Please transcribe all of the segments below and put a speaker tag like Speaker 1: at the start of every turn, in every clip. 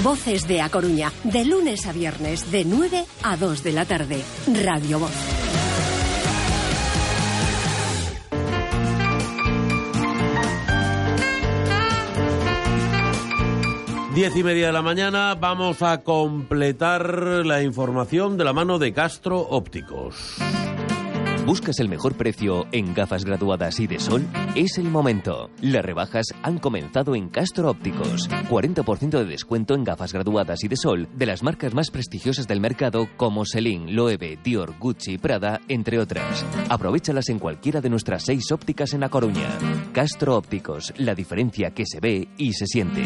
Speaker 1: Voces de A Coruña, de lunes a viernes, de 9 a 2 de la tarde. Radio Voz.
Speaker 2: Diez y media de la mañana, vamos a completar la información de la mano de Castro Ópticos.
Speaker 3: ¿Buscas el mejor precio en gafas graduadas y de sol? Es el momento. Las rebajas han comenzado en Castro Ópticos. 40% de descuento en gafas graduadas y de sol de las marcas más prestigiosas del mercado como Celine, Loewe, Dior, Gucci, Prada, entre otras. Aprovéchalas en cualquiera de nuestras 6 ópticas en A Coruña. Castro Ópticos, la diferencia que se ve y se siente.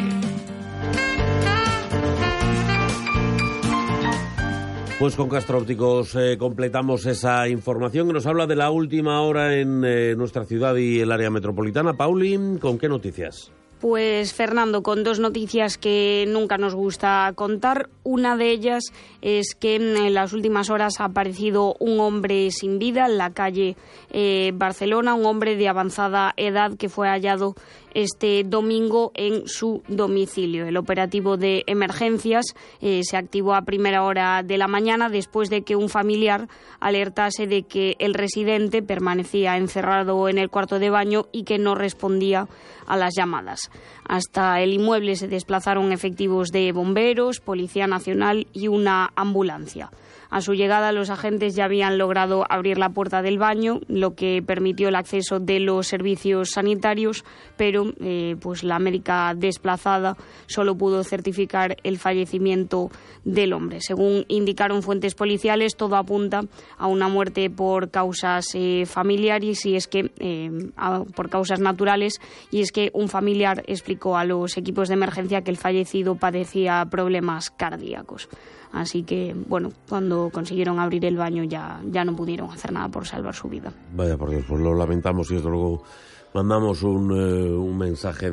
Speaker 2: Pues con Castro Ópticos completamos esa información que nos habla de la última hora en nuestra ciudad y el área metropolitana. Pauli, ¿con qué noticias?
Speaker 4: Pues Fernando, con 2 noticias que nunca nos gusta contar. Una de ellas es que en las últimas horas ha aparecido un hombre sin vida en la calle Barcelona, un hombre de avanzada edad que fue hallado este domingo en su domicilio. El operativo de emergencias se activó a primera hora de la mañana después de que un familiar alertase de que el residente permanecía encerrado en el cuarto de baño y que no respondía a las llamadas. Hasta el inmueble se desplazaron efectivos de bomberos, Policía Nacional y una ambulancia. A su llegada, los agentes ya habían logrado abrir la puerta del baño, lo que permitió el acceso de los servicios sanitarios, pero pues la médica desplazada solo pudo certificar el fallecimiento del hombre. Según indicaron fuentes policiales, todo apunta a una muerte por causas familiares y es que por causas naturales, y es que un familiar explicó a los equipos de emergencia que el fallecido padecía problemas cardíacos. Así que, bueno, cuando consiguieron abrir el baño ya no pudieron hacer nada por salvar su vida.
Speaker 2: Vaya por Dios, pues lo lamentamos y desde luego mandamos un mensaje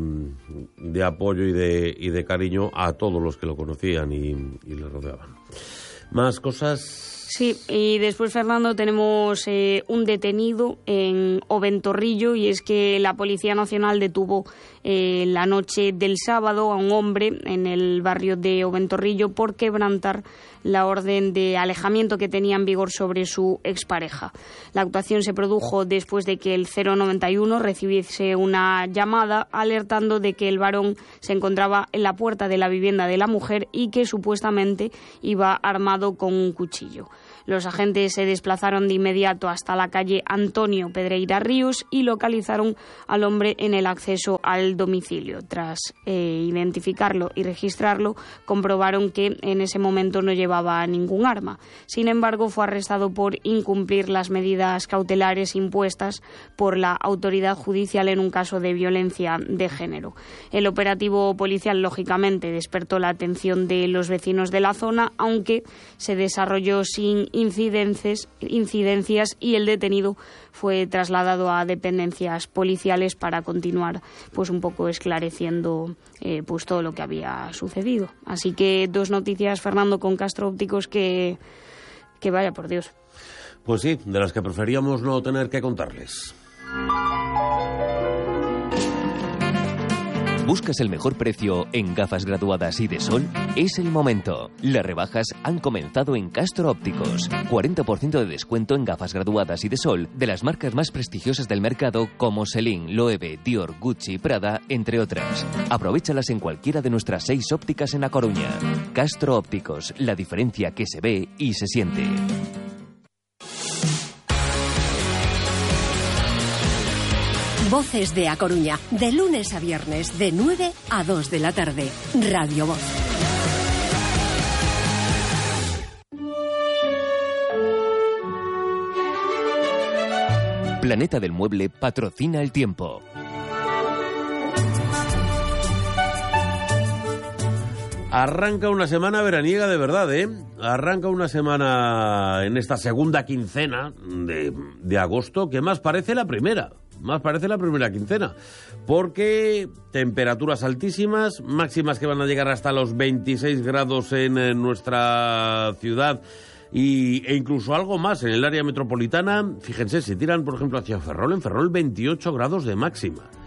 Speaker 2: de apoyo y de cariño a todos los que lo conocían y le rodeaban. ¿Más cosas?
Speaker 4: Sí, y después, Fernando, tenemos un detenido en Oventorrillo, y es que la Policía Nacional detuvo la noche del sábado a un hombre en el barrio de Oventorrillo por quebrantar la orden de alejamiento que tenía en vigor sobre su expareja. La actuación se produjo después de que el 091 recibiese una llamada alertando de que el varón se encontraba en la puerta de la vivienda de la mujer y que supuestamente iba armado con un cuchillo. Los agentes se desplazaron de inmediato hasta la calle Antonio Pedreira Ríos y localizaron al hombre en el acceso al domicilio. Tras identificarlo y registrarlo, comprobaron que en ese momento no llevaba ningún arma. Sin embargo, fue arrestado por incumplir las medidas cautelares impuestas por la autoridad judicial en un caso de violencia de género. El operativo policial, lógicamente, despertó la atención de los vecinos de la zona, aunque se desarrolló sin incidencias y el detenido fue trasladado a dependencias policiales para continuar pues un poco esclareciendo pues todo lo que había sucedido. Así que 2 noticias, Fernando, con Castro Ópticos que vaya por Dios.
Speaker 2: Pues sí, de las que preferíamos no tener que contarles.
Speaker 3: ¿Buscas el mejor precio en gafas graduadas y de sol? Es el momento. Las rebajas han comenzado en Castro Ópticos. 40% de descuento en gafas graduadas y de sol de las marcas más prestigiosas del mercado como Celine, Loewe, Dior, Gucci, Prada, entre otras. Aprovéchalas en cualquiera de nuestras 6 ópticas en A Coruña. Castro Ópticos, la diferencia que se ve y se siente.
Speaker 1: Voces de A Coruña, de lunes a viernes, de 9 a 2 de la tarde. Radio Voz.
Speaker 3: Planeta del Mueble patrocina el tiempo.
Speaker 2: Arranca una semana veraniega de verdad, ¿eh? Arranca una semana en esta segunda quincena de agosto que más parece la primera quincena, porque temperaturas altísimas, máximas que van a llegar hasta los 26 grados en nuestra ciudad e incluso algo más en el área metropolitana. Fíjense, si tiran por ejemplo hacia Ferrol, en Ferrol 28 grados de máxima.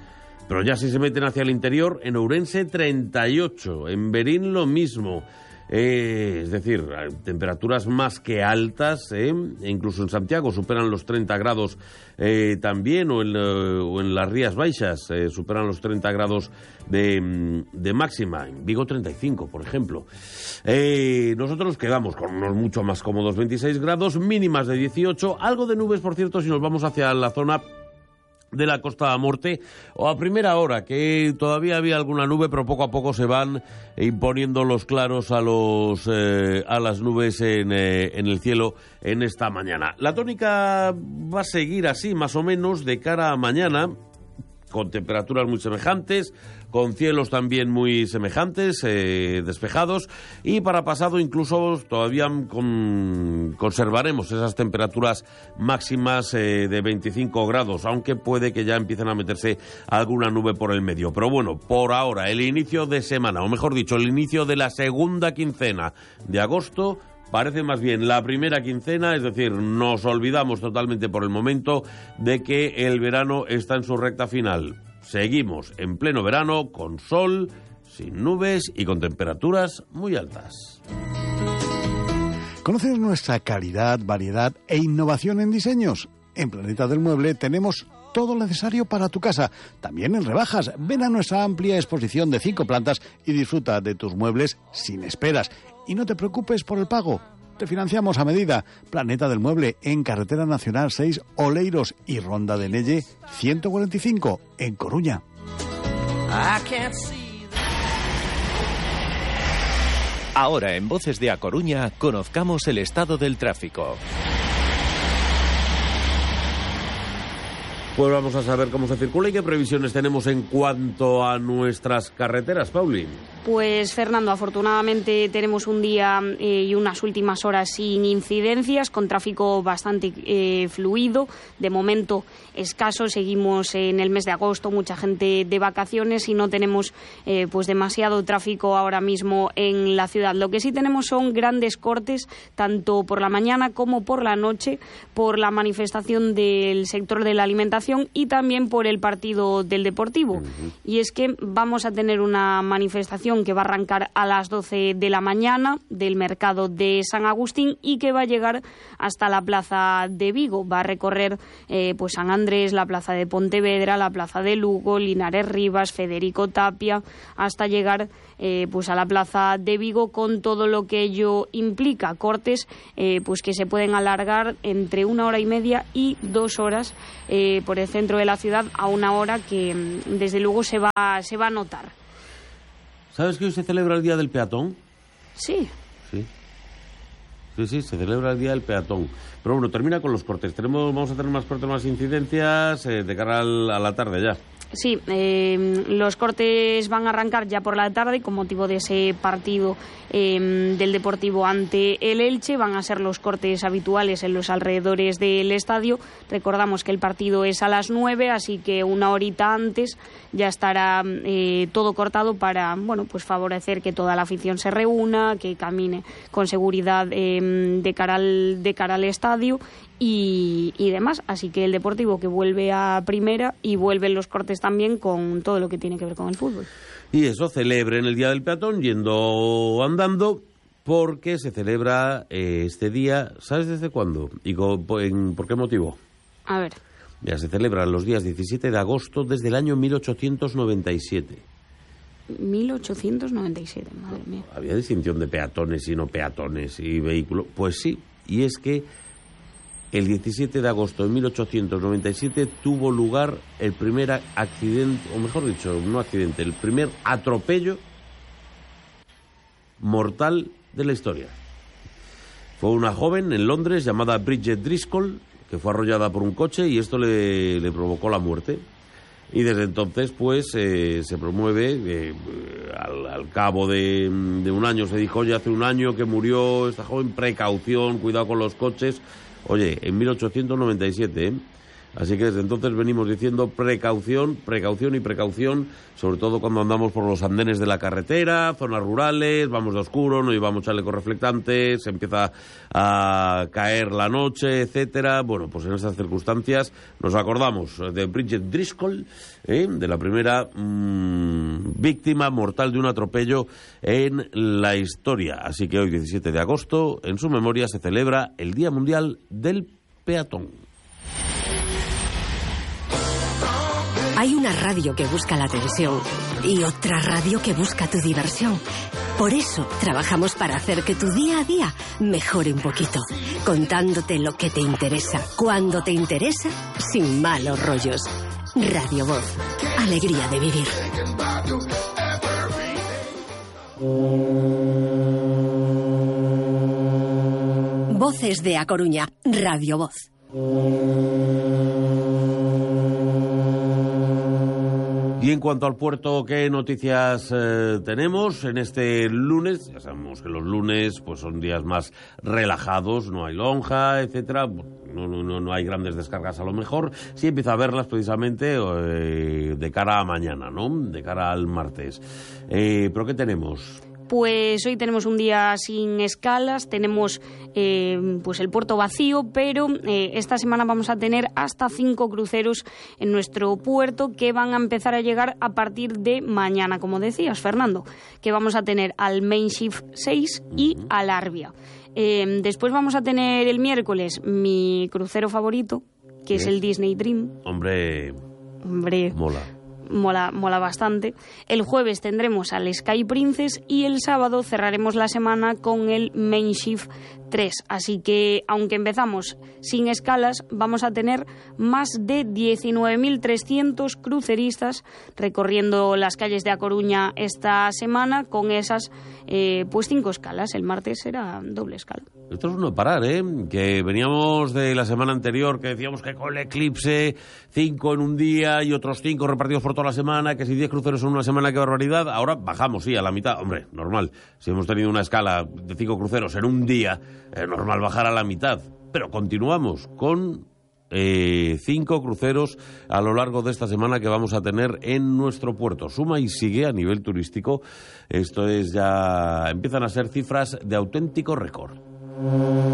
Speaker 2: Pero ya si se meten hacia el interior, en Ourense 38, en Berín lo mismo. Es decir, temperaturas más que altas, e incluso en Santiago superan los 30 grados también, o en las Rías Baixas superan los 30 grados de máxima, en Vigo 35, por ejemplo. Nosotros quedamos con unos mucho más cómodos 26 grados, mínimas de 18, algo de nubes, por cierto, si nos vamos hacia la zona de la Costa da Morte, o a primera hora, que todavía había alguna nube, pero poco a poco se van imponiendo los claros a las nubes en el cielo en esta mañana. La tónica va a seguir así, más o menos, de cara a mañana, con temperaturas muy semejantes, con cielos también muy semejantes, despejados, y para pasado incluso todavía conservaremos esas temperaturas máximas de 25 grados, aunque puede que ya empiecen a meterse alguna nube por el medio. Pero bueno, por ahora, el inicio de semana, o mejor dicho, el inicio de la segunda quincena de agosto, parece más bien la primera quincena, es decir, nos olvidamos totalmente por el momento de que el verano está en su recta final. Seguimos en pleno verano, con sol, sin nubes y con temperaturas muy altas.
Speaker 5: ¿Conoces nuestra calidad, variedad e innovación en diseños? En Planeta del Mueble tenemos todo lo necesario para tu casa, también en rebajas. Ven a nuestra amplia exposición de 5 plantas y disfruta de tus muebles sin esperas. Y no te preocupes por el pago. Te financiamos a medida. Planeta del Mueble, en Carretera Nacional 6, Oleiros, y Ronda de Nelle 145, en Coruña.
Speaker 3: Ahora, en Voces de A Coruña, conozcamos el estado del tráfico.
Speaker 2: Pues vamos a saber cómo se circula y qué previsiones tenemos en cuanto a nuestras carreteras, Pauli.
Speaker 4: Pues, Fernando, afortunadamente tenemos un día y unas últimas horas sin incidencias, con tráfico bastante fluido. De momento, escaso. Seguimos en el mes de agosto, mucha gente de vacaciones y no tenemos pues demasiado tráfico ahora mismo en la ciudad. Lo que sí tenemos son grandes cortes, tanto por la mañana como por la noche, por la manifestación del sector de la alimentación y también por el partido del Deportivo. Y es que vamos a tener una manifestación que va a arrancar a las 12 de la mañana del mercado de San Agustín y que va a llegar hasta la plaza de Vigo. Va a recorrer pues San Andrés, la plaza de Pontevedra, la plaza de Lugo, Linares Rivas, Federico Tapia, hasta llegar pues a la plaza de Vigo, con todo lo que ello implica. Cortes pues que se pueden alargar entre 1 hora y media y 2 horas por el centro de la ciudad, a una hora que desde luego se va a notar.
Speaker 2: ¿Sabes que hoy se celebra el Día del Peatón?
Speaker 4: Sí.
Speaker 2: Sí, se celebra el Día del Peatón. Pero bueno, termina con los cortes. Vamos a tener más cortes, más incidencias de cara a la tarde ya.
Speaker 4: Sí, los cortes van a arrancar ya por la tarde con motivo de ese partido del Deportivo ante el Elche. Van a ser los cortes habituales en los alrededores del estadio. Recordamos que el partido es a las 9, así que una horita antes ya estará todo cortado para, bueno, pues favorecer que toda la afición se reúna, que camine con seguridad de cara al estadio y demás. Así que el Deportivo que vuelve a primera, y vuelven los cortes también con todo lo que tiene que ver con el fútbol.
Speaker 2: Y eso, celebren el Día del Peatón yendo andando, porque se celebra este día, ¿sabes desde cuándo? ¿Y por qué motivo?
Speaker 4: A ver.
Speaker 2: Ya se celebra los días 17 de agosto desde el año 1897.
Speaker 4: 1897, madre mía.
Speaker 2: Había distinción de peatones y no peatones y vehículos. Pues sí, y es que el 17 de agosto de 1897 tuvo lugar el primer accidente, o mejor dicho, no accidente, el primer atropello mortal de la historia. Fue una joven en Londres llamada Bridget Driscoll, que fue arrollada por un coche, y esto le provocó la muerte. Y desde entonces pues se promueve, al cabo de un año, se dijo, oye, hace un año que murió esta joven, precaución, cuidado con los coches. Oye, en 1897, Así que desde entonces venimos diciendo precaución, precaución y precaución, sobre todo cuando andamos por los andenes de la carretera, zonas rurales, vamos de oscuro, no llevamos chalecos reflectantes, se empieza a caer la noche, etcétera. Bueno, pues en esas circunstancias nos acordamos de Bridget Driscoll, de la primera víctima mortal de un atropello en la historia. Así que hoy, 17 de agosto, en su memoria se celebra el Día Mundial del Peatón.
Speaker 1: Hay una radio que busca la atención y otra radio que busca tu diversión. Por eso trabajamos para hacer que tu día a día mejore un poquito, contándote lo que te interesa, cuando te interesa, sin malos rollos. Radio Voz, alegría de vivir. Voces de A Coruña, Radio Voz.
Speaker 2: Y en cuanto al puerto, ¿qué noticias tenemos en este lunes? Ya sabemos que los lunes pues son días más relajados, no hay lonja, etcétera. No hay grandes descargas a lo mejor. Sí empieza a verlas precisamente de cara a mañana, ¿no? De cara al martes. ¿Pero qué tenemos?
Speaker 4: Pues hoy tenemos un día sin escalas, tenemos pues el puerto vacío, pero esta semana vamos a tener hasta 5 cruceros en nuestro puerto que van a empezar a llegar a partir de mañana, como decías, Fernando, que vamos a tener al Main Shift 6 y al Arbia. Después vamos a tener el miércoles mi crucero favorito, que es el Disney Dream.
Speaker 2: Hombre,
Speaker 4: mola bastante. El jueves tendremos al Sky Princess y el sábado cerraremos la semana con el Main Shift 3. Así que, aunque empezamos sin escalas, vamos a tener más de 19.300 cruceristas recorriendo las calles de A Coruña esta semana con esas pues 5 escalas. El martes será doble escala.
Speaker 2: Esto es no parar, que veníamos de la semana anterior que decíamos que con el eclipse 5 en un día y otros 5 repartidos por toda la semana, que si 10 cruceros en una semana, qué barbaridad. Ahora bajamos, sí, a la mitad. Hombre, normal. Si hemos tenido una escala de 5 cruceros en un día, normal bajar a la mitad. Pero continuamos con 5 cruceros a lo largo de esta semana que vamos a tener en nuestro puerto. Suma y sigue a nivel turístico. Esto es ya... empiezan a ser cifras de auténtico récord.